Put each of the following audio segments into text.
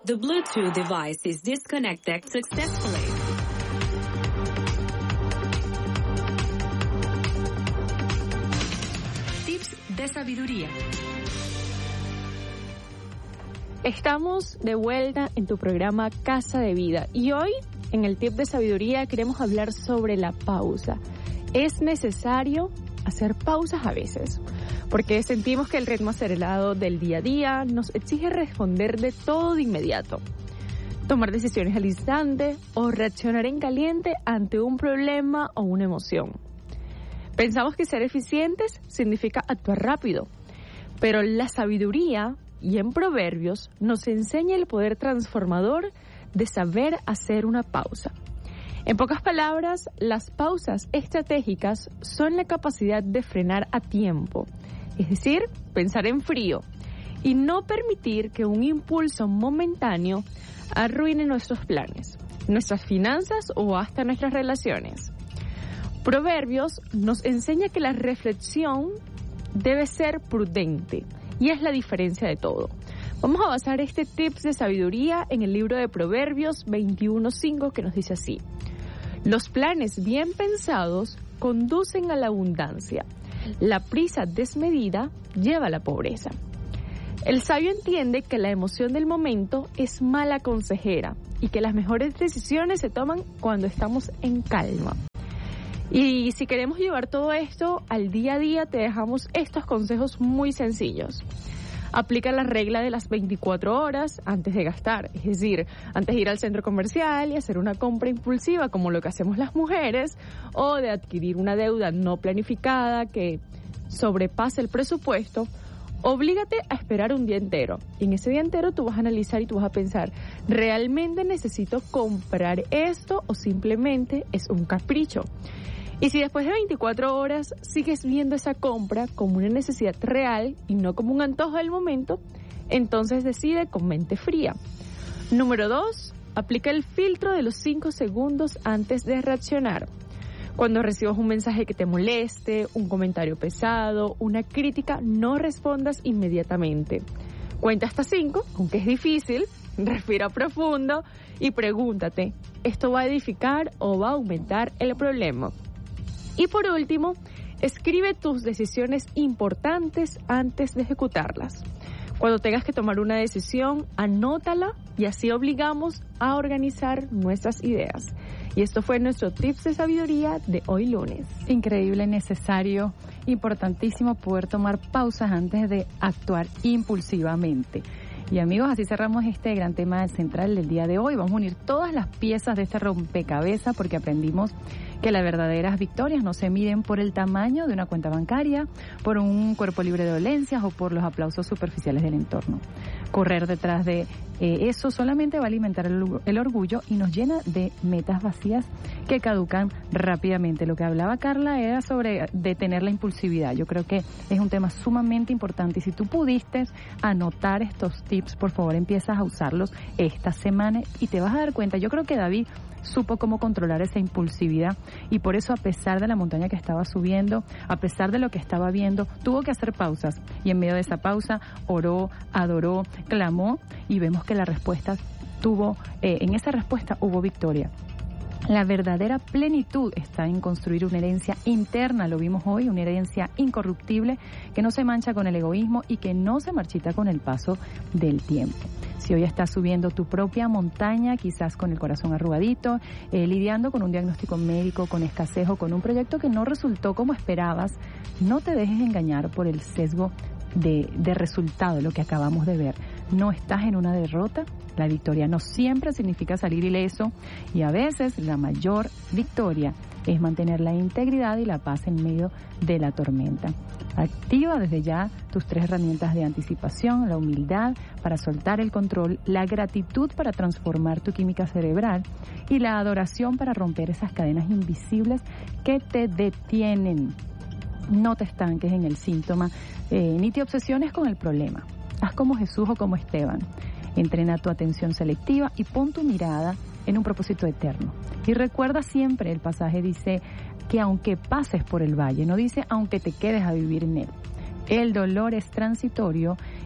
The Bluetooth device is disconnected successfully. Tips de sabiduría. Estamos de vuelta en tu programa Casa de Vida y hoy en el tip de sabiduría queremos hablar sobre la pausa. Es necesario hacer pausas a veces, porque sentimos que el ritmo acelerado del día a día nos exige responder de todo de inmediato, tomar decisiones al instante o reaccionar en caliente ante un problema o una emoción. Pensamos que ser eficientes significa actuar rápido, pero la sabiduría y en Proverbios nos enseña el poder transformador de saber hacer una pausa. En pocas palabras, las pausas estratégicas son la capacidad de frenar a tiempo, es decir, pensar en frío y no permitir que un impulso momentáneo arruine nuestros planes, nuestras finanzas o hasta nuestras relaciones. Proverbios nos enseña que la reflexión debe ser prudente y es la diferencia de todo. Vamos a basar este tips de sabiduría en el libro de Proverbios 21:5 que nos dice así: los planes bien pensados conducen a la abundancia. La prisa desmedida lleva a la pobreza. El sabio entiende que la emoción del momento es mala consejera y que las mejores decisiones se toman cuando estamos en calma. Y si queremos llevar todo esto al día a día, te dejamos estos consejos muy sencillos. Aplica la regla de las 24 horas antes de gastar, es decir, antes de ir al centro comercial y hacer una compra impulsiva como lo que hacemos las mujeres, o de adquirir una deuda no planificada que sobrepase el presupuesto. Oblígate a esperar un día entero. Y en ese día entero tú vas a analizar y tú vas a pensar, ¿realmente necesito comprar esto o simplemente es un capricho? Y si después de 24 horas sigues viendo esa compra como una necesidad real y no como un antojo del momento, entonces decide con mente fría. Número 2, aplica el filtro de los 5 segundos antes de reaccionar. Cuando recibas un mensaje que te moleste, un comentario pesado, una crítica, no respondas inmediatamente. Cuenta hasta 5, aunque es difícil, respira profundo y pregúntate, ¿esto va a edificar o va a aumentar el problema? Y por último, escribe tus decisiones importantes antes de ejecutarlas. Cuando tengas que tomar una decisión, anótala y así obligamos a organizar nuestras ideas. Y esto fue nuestro tips de sabiduría de hoy lunes. Increíble, necesario, importantísimo poder tomar pausas antes de actuar impulsivamente. Y amigos, así cerramos este gran tema central del día de hoy. Vamos a unir todas las piezas de este rompecabezas porque aprendimos que las verdaderas victorias no se miden por el tamaño de una cuenta bancaria, por un cuerpo libre de dolencias o por los aplausos superficiales del entorno. Correr detrás de eso solamente va a alimentar el orgullo y nos llena de metas vacías que caducan rápidamente. Lo que hablaba Carla era sobre detener la impulsividad. Yo creo que es un tema sumamente importante y si tú pudiste anotar estos tips, por favor empiezas a usarlos esta semana y te vas a dar cuenta. Yo creo que David supo cómo controlar esa impulsividad y por eso, a pesar de la montaña que estaba subiendo, a pesar de lo que estaba viendo, tuvo que hacer pausas y en medio de esa pausa oró, adoró, clamó y vemos que la respuesta en esa respuesta hubo victoria. La verdadera plenitud está en construir una herencia interna, lo vimos hoy, una herencia incorruptible que no se mancha con el egoísmo y que no se marchita con el paso del tiempo. Si hoy estás subiendo tu propia montaña, quizás con el corazón arrugadito, lidiando con un diagnóstico médico, con escasez o con un proyecto que no resultó como esperabas, no te dejes engañar por el sesgo de resultado, lo que acabamos de ver. No estás en una derrota. La victoria no siempre significa salir ileso y a veces la mayor victoria es mantener la integridad y la paz en medio de la tormenta. Activa desde ya tus 3 herramientas de anticipación: la humildad para soltar el control, la gratitud para transformar tu química cerebral y la adoración para romper esas cadenas invisibles que te detienen. No te estanques en el síntoma ni te obsesiones con el problema. Haz como Jesús o como Esteban. Entrena tu atención selectiva y pon tu mirada en un propósito eterno. Y recuerda siempre, el pasaje dice que aunque pases por el valle, no dice aunque te quedes a vivir en él. El dolor es transitorio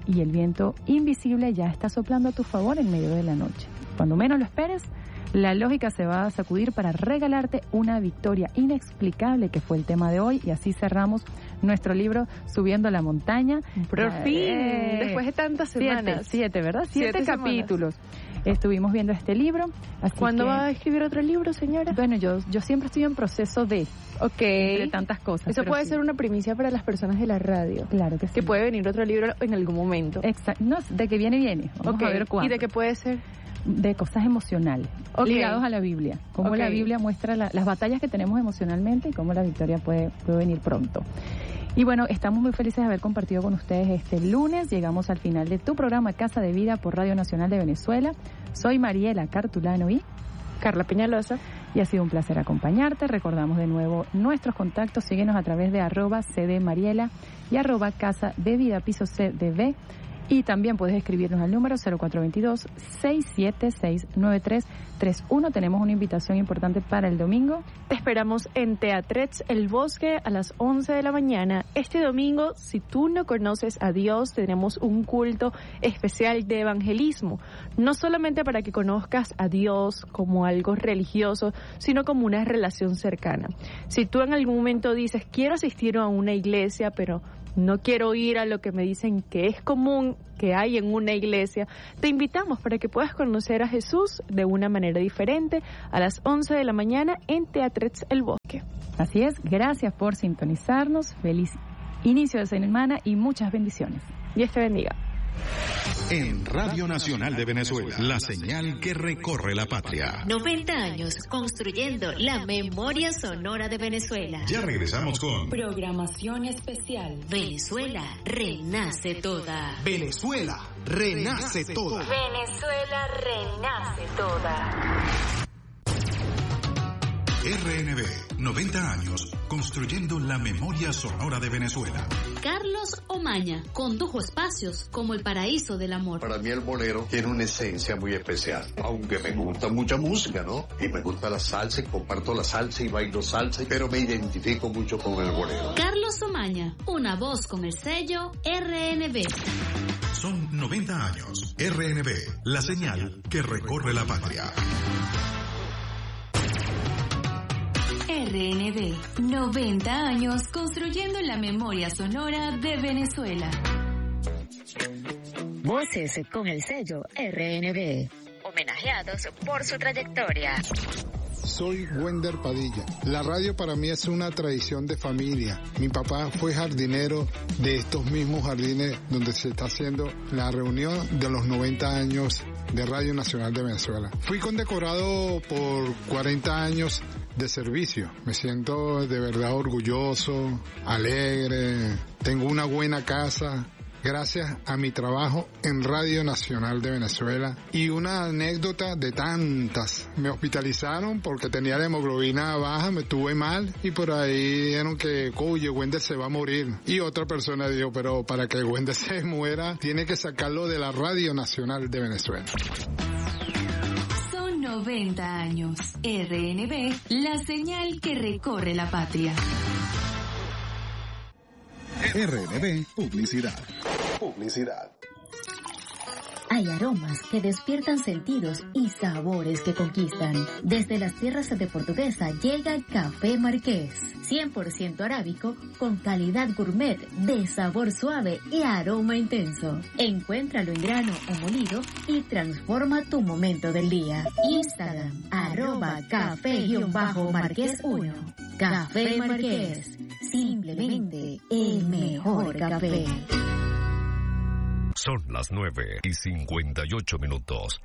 y el viento invisible ya está soplando a tu favor en medio de la noche. Cuando menos lo esperes, la lógica se va a sacudir para regalarte una victoria inexplicable, que fue el tema de hoy, y así cerramos nuestro libro Subiendo la Montaña. Por fin, después de tantas semanas. Siete, ¿verdad? Siete capítulos. Semanas. Estuvimos viendo este libro. ¿Cuándo va a escribir otro libro, señora? Bueno, yo siempre estoy en proceso de... Entre tantas cosas. Eso puede ser una primicia para las personas de la radio. Claro que sí. Que puede venir otro libro en algún momento. Exacto. No, de que viene. Vamos a ver cuándo. ¿Y de qué puede ser? De cosas emocionales, ligados a la Biblia. Cómo la Biblia muestra las batallas que tenemos emocionalmente y cómo la victoria puede venir pronto. Y bueno, estamos muy felices de haber compartido con ustedes este lunes. Llegamos al final de tu programa Casa de Vida por Radio Nacional de Venezuela. Soy Mariela Cartulano y Carla Peñalosa. Y ha sido un placer acompañarte. Recordamos de nuevo nuestros contactos. Síguenos a través de @cdmariela y @Casa de Vida piso CDV. Y también puedes escribirnos al número 0422-676-9331. Tenemos una invitación importante para el domingo. Te esperamos en Teatrets El Bosque a las 11 de la mañana. Este domingo, si tú no conoces a Dios, tenemos un culto especial de evangelismo. No solamente para que conozcas a Dios como algo religioso, sino como una relación cercana. Si tú en algún momento dices, quiero asistir a una iglesia, pero no quiero ir a lo que me dicen que es común que hay en una iglesia, te invitamos para que puedas conocer a Jesús de una manera diferente a las 11 de la mañana en Teatrets El Bosque. Así es, gracias por sintonizarnos, feliz inicio de semana y muchas bendiciones. Dios te bendiga. En Radio Nacional de Venezuela, la señal que recorre la patria. 90 años construyendo la memoria sonora de Venezuela. Ya regresamos con Programación especial. Venezuela renace toda. Venezuela renace toda. Venezuela renace toda. RNB, 90 años, construyendo la memoria sonora de Venezuela. Carlos Omaña condujo espacios como El Paraíso del Amor. Para mí el bolero tiene una esencia muy especial, aunque me gusta mucha música, ¿no? Y me gusta la salsa, y comparto la salsa y bailo salsa, pero me identifico mucho con el bolero. Carlos Omaña, una voz con el sello RNB. Son 90 años. RNB, la señal que recorre la patria. RNB, 90 años construyendo la memoria sonora de Venezuela. Voces con el sello RNB, homenajeados por su trayectoria. Soy Wender Padilla. La radio para mí es una tradición de familia. Mi papá fue jardinero de estos mismos jardines donde se está haciendo la reunión de los 90 años de Radio Nacional de Venezuela. Fui condecorado por 40 años de servicio. Me siento de verdad orgulloso, alegre, tengo una buena casa, gracias a mi trabajo en Radio Nacional de Venezuela. Y una anécdota de tantas. Me hospitalizaron porque tenía la hemoglobina baja, me tuve mal y por ahí dijeron que, oye, Wender se va a morir. Y otra persona dijo, pero para que Wender se muera, tiene que sacarlo de la Radio Nacional de Venezuela. 90 años. RNB, la señal que recorre la patria. RNB Publicidad. Hay aromas que despiertan sentidos y sabores que conquistan. Desde las tierras de Portuguesa llega el Café Marqués, 100% arábico, con calidad gourmet, de sabor suave y aroma intenso. Encuéntralo en grano o molido y transforma tu momento del día. Instagram, @café_marqués1. Café Marqués, simplemente el mejor café. Son las 9:58.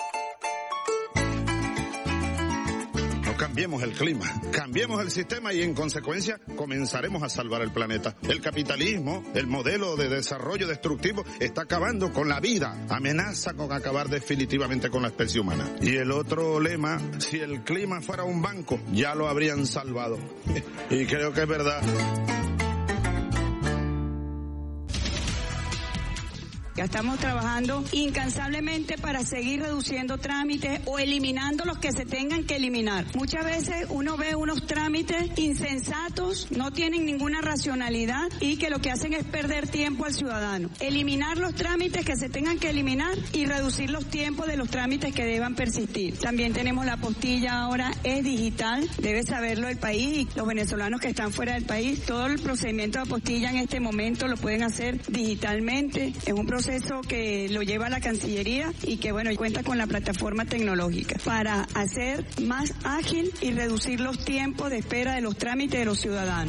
No cambiemos el clima, cambiemos el sistema y en consecuencia comenzaremos a salvar el planeta. El capitalismo, el modelo de desarrollo destructivo, está acabando con la vida, amenaza con acabar definitivamente con la especie humana. Y el otro lema, si el clima fuera un banco, ya lo habrían salvado. Y creo que es verdad. Ya estamos trabajando incansablemente para seguir reduciendo trámites o eliminando los que se tengan que eliminar. Muchas veces uno ve unos trámites insensatos, no tienen ninguna racionalidad y que lo que hacen es perder tiempo al ciudadano. Eliminar los trámites que se tengan que eliminar y reducir los tiempos de los trámites que deban persistir. También tenemos la apostilla, ahora es digital, debe saberlo el país y los venezolanos que están fuera del país. Todo el procedimiento de apostilla en este momento lo pueden hacer digitalmente. Es un proceso que lo lleva la Cancillería y que cuenta con la plataforma tecnológica para hacer más ágil y reducir los tiempos de espera de los trámites de los ciudadanos.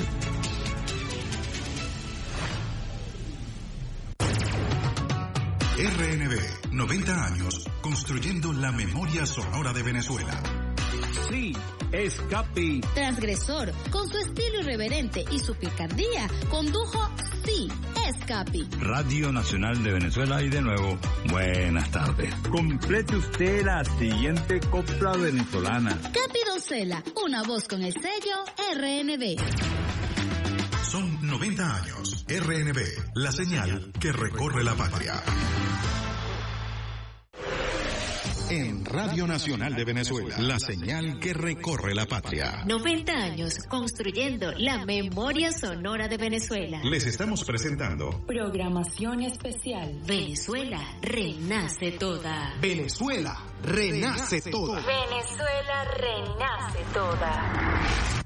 RNB, 90 años, construyendo la memoria sonora de Venezuela. Sí, es Capi. Transgresor, con su estilo irreverente y su picardía, condujo Sí, es Capi. Radio Nacional de Venezuela y de nuevo, buenas tardes. Complete usted la siguiente copla venezolana. Capi Doncella, una voz con el sello RNB. Son 90 años. RNB, la señal que recorre la patria. En Radio Nacional de Venezuela, la señal que recorre la patria. 90 años construyendo la memoria sonora de Venezuela. Les estamos presentando programación especial. Venezuela renace toda. Venezuela renace toda. Venezuela renace toda.